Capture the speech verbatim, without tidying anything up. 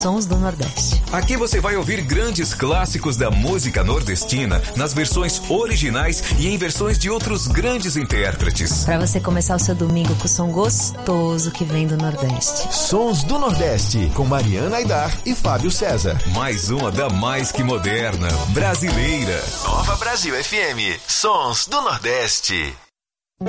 Sons do Nordeste. Aqui você vai ouvir grandes clássicos da música nordestina nas versões originais e em versões de outros grandes intérpretes. Para você começar o seu domingo com o som gostoso que vem do Nordeste. Sons do Nordeste, com Mariana Aidar e Fábio César. Mais uma da mais que moderna, brasileira. Nova Brasil F M, Sons do Nordeste.